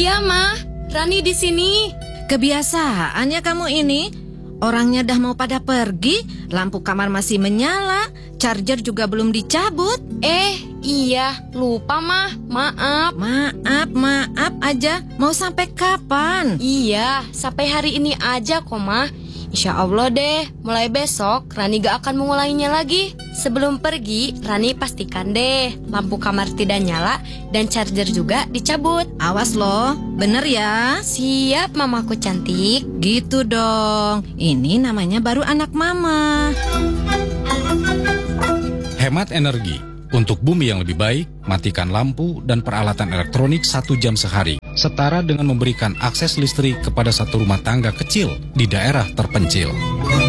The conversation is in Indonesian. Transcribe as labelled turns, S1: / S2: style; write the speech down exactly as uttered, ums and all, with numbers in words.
S1: Iya, Ma. Rani di sini.
S2: Kebiasaannya kamu ini. Orangnya dah mau pada pergi, lampu kamar masih menyala, charger juga belum dicabut.
S1: Eh, iya, lupa, Ma. Maaf.
S2: Maaf, maaf aja. Mau sampai kapan?
S1: Iya, sampai hari ini aja kok, Ma. Insya Allah deh, mulai besok Rani gak akan mengulainya lagi. Sebelum pergi, Rani pastikan deh lampu kamar tidak nyala dan charger juga dicabut.
S2: Awas loh, bener ya?
S1: Siap, mamaku cantik.
S2: Gitu dong, ini namanya baru anak mama.
S3: Hemat energi. Untuk bumi yang lebih baik, matikan lampu dan peralatan elektronik satu jam sehari. Setara dengan memberikan akses listrik kepada satu rumah tangga kecil di daerah terpencil.